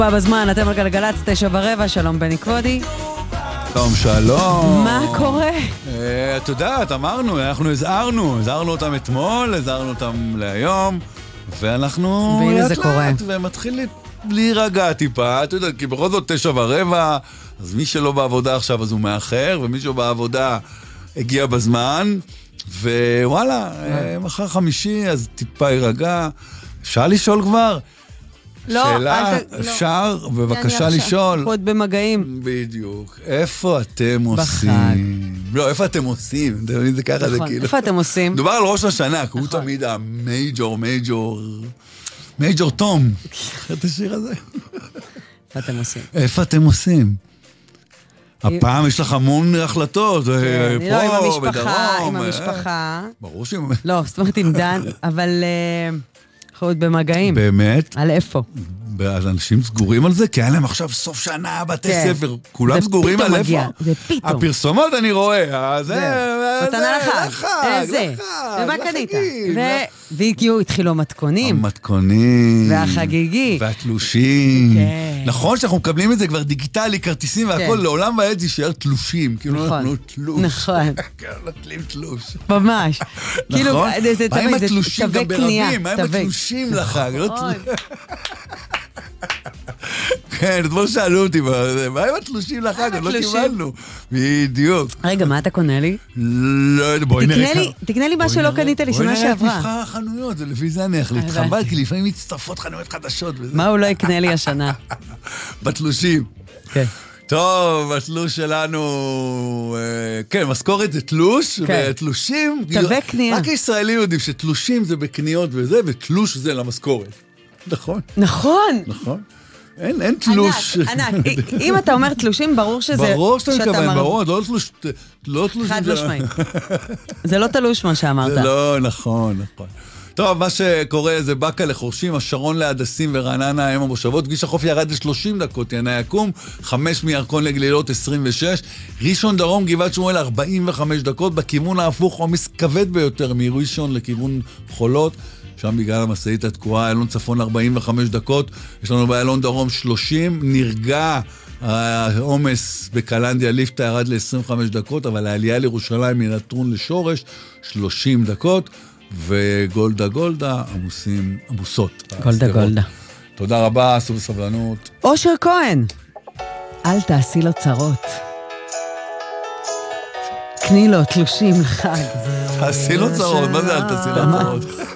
בזמן, אתם על גלגלצ 9:15, שלום בני קוודי. שלום, שלום. מה קורה? את יודעת, אמרנו, אנחנו הזהרנו אותם אתמול, הזהרנו אותם להיום, ואנחנו והנה זה קורה. ומתחיל להירגע טיפה, את יודעת, כי בכל זאת 9:15, אז מי שלא בעבודה עכשיו אז הוא מאחר, ומי שלא בעבודה הגיע בזמן, ווואלה, מחר חמישי, אז טיפה יירגע. אפשר לשאול כבר? לא, שאלה, אפשר, בבקשה לשאול. עוד במגעים. בדיוק. איפה אתם עושים? לא, איפה אתם עושים? אתם יודעים, זה ככה, זה כאילו. איפה אתם עושים? מדובר על ראש השנה, כי הוא תמיד מייג'ור תום. את השיר הזה. איפה אתם עושים? איפה אתם עושים? הפעם יש לך המון החלטות. לא, עם המשפחה. ברור שעם... לא, זאת אומרת עם דן, אבל... עוד במגעים. באמת? על איפה? אז אנשים סגורים על זה, כי היה להם עכשיו סוף שנה, בתי ספר, כולם סגורים על איפה? זה פתאום. הפרסומות אני רואה, מתנה לך, זה, ומה קנית? והגיעו, התחילו המתכונים. המתכונים. והחגיגי. והתלושים. נכון שאנחנו מקבלים את זה כבר דיגיטלי, כרטיסים והכל, לעולם ועד זה יישאר תלושים. כאילו אנחנו תלוש. נכון. נטלים תלוש. ממש. נכון? מה עם התלושים גם קנייה. ברבים? מה עם התלושים לחג? כן, אתמול שאלו אותי, מה עם התלושים לחג? עוד לא קיבלנו. בדיוק. רגע, מה אתה קונה לי? לא, בואי נראה. תקנה לי מה שלא קנית לי שנה שעברה. בואי נראה את מבחר החנויות, זה לפי זה אני אחליט. חבל, כי לפעמים מצטרפות חנויות חדשות. מה הוא לא יקנה לי השנה? בתלושים. כן. טוב, התלוש שלנו, כן, משכורת זה תלוש, ותלושים, תווי קנייה. רק ישראלים יודעים שתלושים זה בקניות וזה, ותלוש זה למשכורת. נכון? נכון. נכון. אין תלוש. ענק. אם אתה אומר תלושים, ברור שזה... ברור שאתה מתכוון, ברור, לא תלוש. חד משמעית. זה לא תלוש מה שאמרת. זה לא, נכון. טוב, מה שקורה זה בקה לחורשים, השרון להדסים ורעננה הם המושבות, כביש החוף ירד ל-30 דקות, ינאי יקום, 5 מירקון לגלילות 26, ראשון דרום, גבעת שמואל 45 דקות, בכיוון ההפוך עומס כבד ביותר מראשון לכיוון חולות, שם בגלל המשאית התקועה, איילון צפון 45 דקות, יש לנו באיילון דרום 30, נרגע העומס בקלנדיה ליפטה ירד ל-25 דקות, אבל העלייה לירושלים מנטרון לשורש 30 דקות, וגולדה עמוסות. גולדה. תודה רבה, סוף סבלנות. אושר כהן, אל תעשי לו צרות. קני לו תלושים לחג. תעשי לו צרות, מה זה אל תעשי לו צרות?